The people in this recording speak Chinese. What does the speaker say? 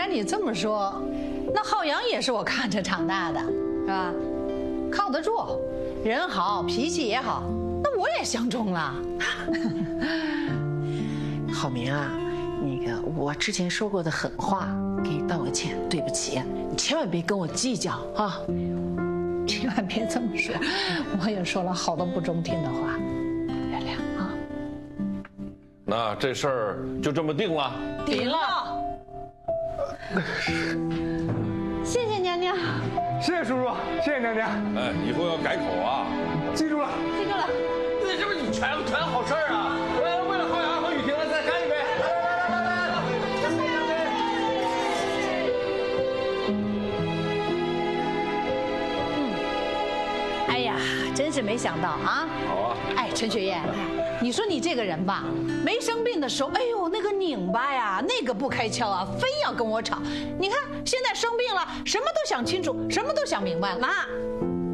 然你这么说，那浩洋也是我看着长大的，是吧？靠得住，人好，脾气也好，那我也相中了。 浩明啊，那个我之前说过的狠话，给你道个歉，对不起，你千万别跟我计较啊！ 千万别这么说，我也说了好多不中听的话，原谅啊。 那这事儿就这么定了。 定了。谢谢娘娘。 谢谢叔叔，谢谢娘娘。 哎，以后要改口啊。 记住了， 记住了。 这不是你全好事儿啊！为了浩洋和雨婷，再干一杯！ 哎呀，真是没想到啊！ 好啊。 哎，陈雪燕，你说你这个人吧，没生病的时候，哎呦那个拧巴呀，那个不开窍啊，非要跟我吵。你看现在生病了，什么都想清楚，什么都想明白了。 妈，